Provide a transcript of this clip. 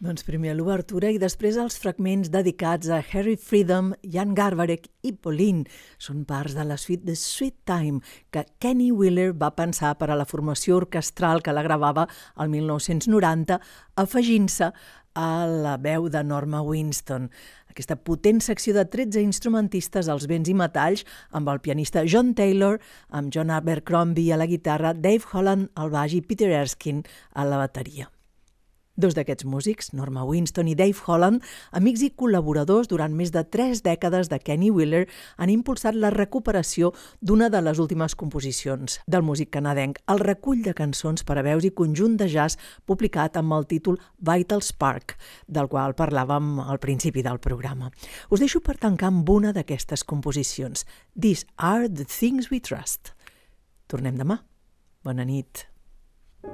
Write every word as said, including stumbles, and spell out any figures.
Doncs primer l'obertura i després els fragments dedicats a Harry Freedom, Jan Garbarek i Pauline. Són parts de la suite de Sweet Time que Kenny Wheeler va pensar per a la formació orquestral que la gravava el mil nou-cents noranta, afegint-se a la veu de Norma Winston. Aquesta potent secció de tretze instrumentistes als vents i metalls amb el pianista John Taylor, amb John Abercrombie a la guitarra, Dave Holland al baix i Peter Erskine a la bateria. Dos d'aquests músics, Norma Winston i Dave Holland, amics i col·laboradors durant més de tres dècades de Kenny Wheeler, han impulsat la recuperació d'una de les últimes composicions del músic canadenc, el recull de cançons per a veus i conjunt de jazz publicat amb el títol Vital Spark, del qual parlàvem al principi del programa. Us deixo per tancar amb una d'aquestes composicions. These are the things we trust. Tornem demà. Bona nit.